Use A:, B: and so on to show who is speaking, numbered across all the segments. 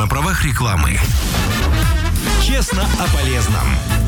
A: правах рекламы. Честно о полезном.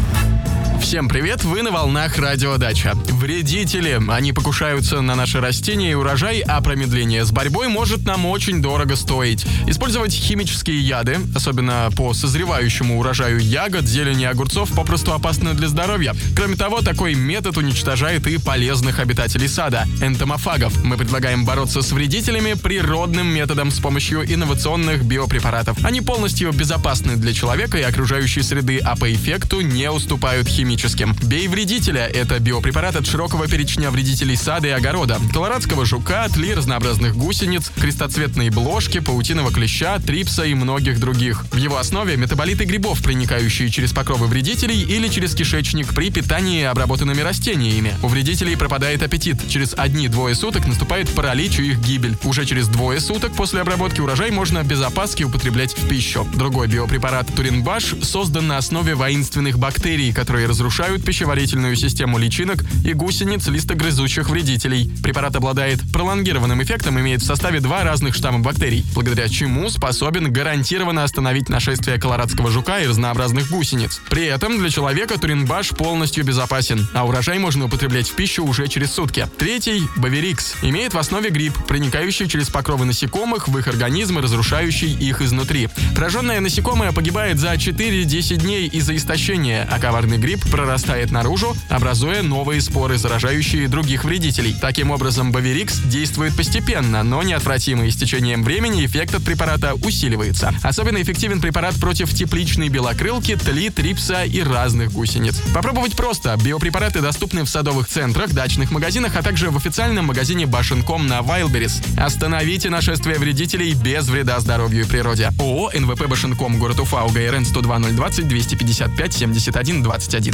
B: Всем привет, вы на волнах Радио Дача. Вредители, они покушаются на наши растения и урожай, а промедление с борьбой может нам очень дорого стоить. Использовать химические яды, особенно по созревающему урожаю ягод, зелени и огурцов, попросту опасно для здоровья. Кроме того, такой метод уничтожает и полезных обитателей сада – энтомофагов. Мы предлагаем бороться с вредителями природным методом с помощью инновационных биопрепаратов. Они полностью безопасны для человека и окружающей среды, а по эффекту не уступают химическим. «Бей вредителя» — это биопрепарат от широкого перечня вредителей сада и огорода. Колорадского жука, тли разнообразных гусениц, крестоцветной бложки, паутиного клеща, трипса и многих других. В его основе метаболиты грибов, проникающие через покровы вредителей или через кишечник при питании обработанными растениями. У вредителей пропадает аппетит. Через 1-2 суток наступает паралич и их гибель. Уже через 2 суток после обработки урожай можно без опаски употреблять в пищу. Другой биопрепарат Туринбаш создан на основе воинственных бактерий, которые разрушают пищеварительную систему личинок и гусениц листогрызучих вредителей. Препарат обладает пролонгированным эффектом, имеет в составе 2 разных штамма бактерий, благодаря чему способен гарантированно остановить нашествие колорадского жука и разнообразных гусениц. При этом для человека Туринбаш полностью безопасен, а урожай можно употреблять в пищу уже через сутки. Третий, Боверикс, имеет в основе гриб, проникающий через покровы насекомых в их организм и разрушающий их изнутри. Пораженное насекомое погибает за 4-10 дней из-за истощения, а коварный гриб прорастает наружу, образуя новые споры, заражающие других вредителей. Таким образом, Боверикс действует постепенно, но неотвратимо, и с течением времени эффект от препарата усиливается. Особенно эффективен препарат против тепличной белокрылки, тли, трипса и разных гусениц. Попробовать просто. Биопрепараты доступны в садовых центрах, дачных магазинах, а также в официальном магазине Башенком на Wildberries. Остановите нашествие вредителей без вреда здоровью и природе. ООО «НВП Башенком», город Уфа, УГРН 102 020 255 71 21.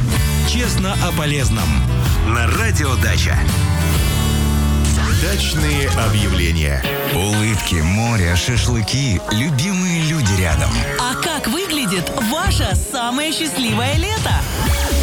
A: Честно о полезном. На Радио Дача. Дачные объявления.
C: Улыбки, море, шашлыки, любимые люди рядом.
D: А как выглядит ваше самое счастливое лето?